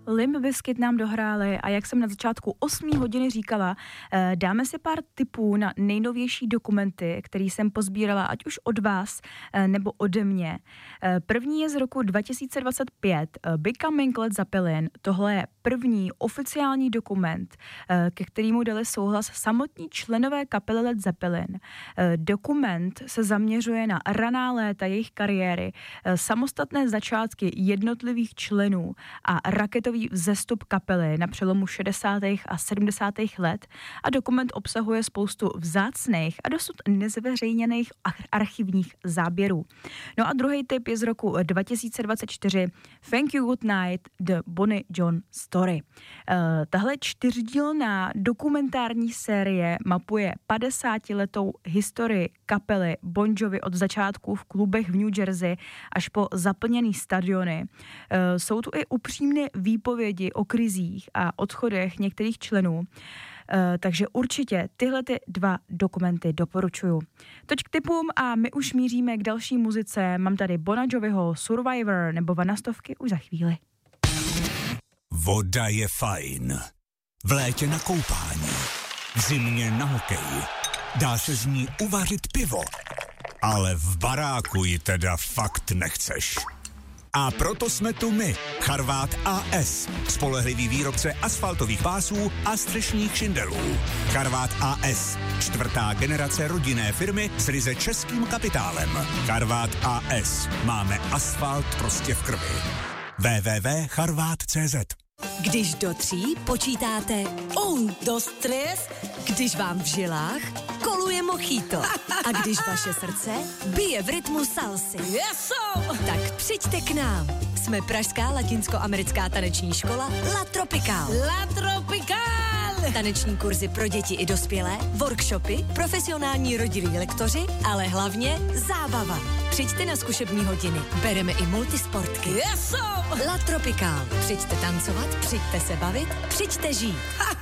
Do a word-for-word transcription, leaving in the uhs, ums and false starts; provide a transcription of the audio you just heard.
Limp Bizkit nám dohráli a jak jsem na začátku osmé hodiny říkala, dáme si pár tipů na nejnovější dokumenty, které jsem pozbírala ať už od vás nebo ode mě. První je z roku dva tisíce dvacet pět, Becoming Led Zeppelin. Tohle je první oficiální dokument, ke kterému dali souhlas samotní členové kapely Led Zeppelin. Dokument se zaměřuje na raná léta jejich kariéry, samostatné začátky jednotlivých členů a raketový vzestup kapely na přelomu šedesátých a sedmdesátých let a dokument obsahuje spoustu vzácných a dosud nezveřejněných archivních záběrů. No a druhý tip je z roku dva tisíce dvacet čtyři, Thank You Good Night, The Bonnie John Story. Uh, tahle čtyřdílná dokumentární série mapuje padesátiletou historii kapely Bon Jovi od začátku v klubech v New Jersey až po zaplněný stadiony. Uh, jsou tu i upřímné výpovědi o krizích a odchodech některých členů. Uh, takže určitě tyhle ty dva dokumenty doporučuju. Toť k tipům a my už míříme k další muzice. Mám tady Bona Joviho Survivor nebo Vanastovky už za chvíli. Voda je fajn. V létě na koupání, v zimě na hokej. Dá se z ní uvařit pivo, ale v baráku ji teda fakt nechceš. A proto jsme tu my, Charvát A S, spolehlivý výrobce asfaltových pásů a střešních šindelů. Charvát A S, čtvrtá generace rodinné firmy s ryze českým kapitálem. Charvát A S, máme asfalt prostě v krvi. w w w tečka charvát tečka cé zet. Když do tří počítáte un, dos, tres, když vám v žilách koluje mojito a když vaše srdce bije v rytmu salsy. Yeso! Tak přijďte k nám. Jsme pražská latinskoamerická taneční škola La Tropical. La Tropical! Taneční kurzy pro děti i dospělé, workshopy, profesionální rodilí lektoři, ale hlavně zábava. Přijďte na zkušební hodiny. Bereme i multisportky. Yeso! La Tropical. Přijďte tancovat, přijďte se bavit, přijďte žít. Ha!